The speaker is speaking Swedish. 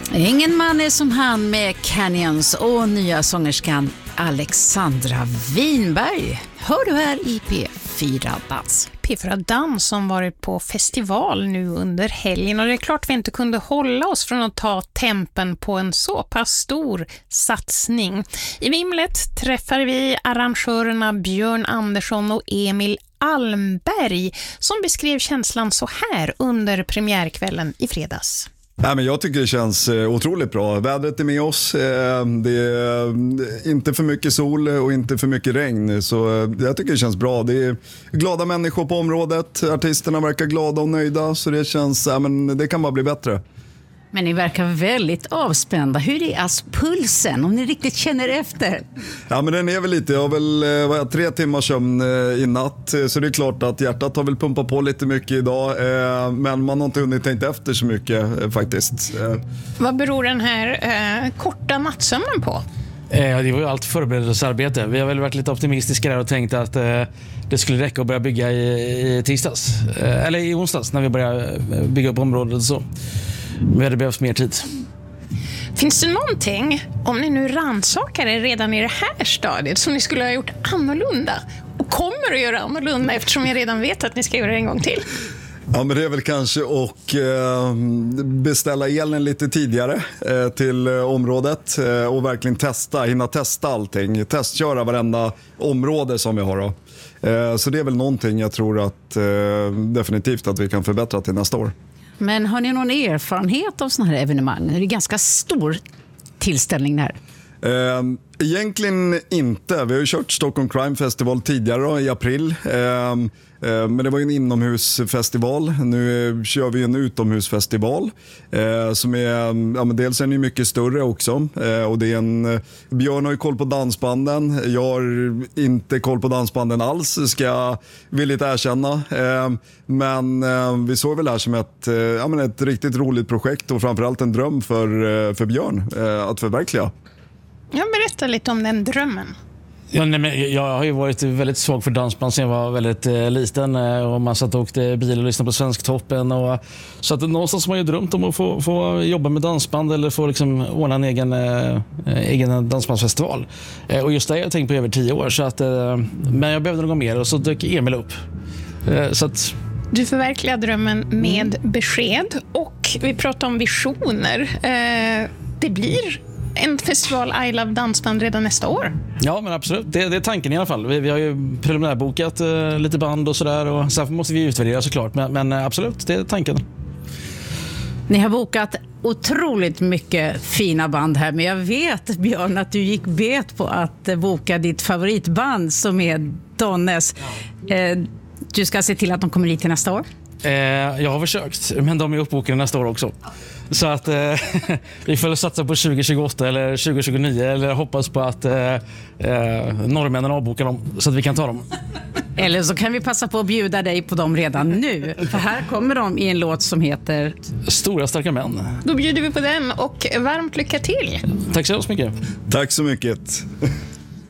Ingen man är som han med Canyons och nya sångerskan Alexandra Winberg. Hör du här i P4 Dans. P4 Dans som varit på festival nu under helgen, och det är klart vi inte kunde hålla oss från att ta tempen på en så pass stor satsning. I vimlet träffar vi arrangörerna Björn Andersson och Emil Almberg som beskrev känslan så här under premiärkvällen i fredags. Nej, men jag tycker det känns otroligt bra. Vädret är med oss. Det är inte för mycket sol och inte för mycket regn. Så jag tycker det känns bra. Det är glada människor på området. Artisterna verkar glada och nöjda. Så det känns, men det kan bara bli bättre. Men ni verkar väldigt avspända. Hur är alltså pulsen, om ni riktigt känner efter? Ja, men den är väl lite. Jag har väl 3 timmar sömn i natt. Så det är klart att hjärtat har väl pumpat på lite mycket idag. Men man har inte hunnit tänka efter så mycket faktiskt. Vad beror den här korta nattsömnen på? Det var ju allt förberedelsearbete. Vi har väl varit lite optimistiska där och tänkt att det skulle räcka att börja bygga i tisdags. Eller i onsdags när vi började bygga upp området och så. Vi hade behövt mer tid. Finns det någonting, om ni nu rannsakar er redan i det här stadiet, som ni skulle ha gjort annorlunda och kommer att göra annorlunda eftersom jag redan vet att ni ska göra det en gång till? Ja, men det är väl kanske att beställa elen lite tidigare till området och verkligen hinna testa allting. Testköra varenda område som vi har då. Så det är väl någonting jag tror att definitivt att vi kan förbättra till nästa år. Men har ni någon erfarenhet av sådana här evenemang? Det är ganska stor tillställning det här. Egentligen inte. Vi har ju kört Stockholm Crime Festival tidigare då, i april. Men det var ju en inomhusfestival. Nu kör vi en utomhusfestival som är, men dels är den ju mycket större också. Och det är Björn har ju koll på dansbanden. Jag har inte koll på dansbanden alls, ska jag villigt erkänna. Men vi såg väl det här som ett riktigt roligt projekt och framförallt en dröm för Björn att förverkliga. Jag berättar lite om den drömmen. Ja, nej, men jag har ju varit väldigt svag för dansband sen jag var väldigt liten, och man satt och åkte bil och lyssnade på Svensktoppen, och så att någonstans har man ju drömt om att få jobba med dansband eller få liksom ordna en egen dansbandsfestival, och just det har jag tänkt på över 10 år, så att, men jag behövde något mer och så dök Emil upp, så att... Du förverkligar drömmen med besked, och vi pratar om visioner. Det blir en festival I Love Dansband redan nästa år. Ja, men absolut. Det är tanken i alla fall. Vi har ju preliminärbokat lite band och sådär, och sen måste vi utvärdera såklart. Men absolut, det är tanken. Ni har bokat otroligt mycket fina band här, men jag vet, Björn, att du gick bet på att boka ditt favoritband som är Donnes. Du ska se till att de kommer hit till nästa år? Jag har försökt, men de är uppbokade nästa år också. Så att vi får satsa på 2028 eller 2029, eller hoppas på att norrmännen avbokar dem så att vi kan ta dem. Eller så kan vi passa på att bjuda dig på dem redan nu. För här kommer de i en låt som heter Stora starka män. Då bjuder vi på den, och varmt lycka till. Tack så mycket. Tack så mycket.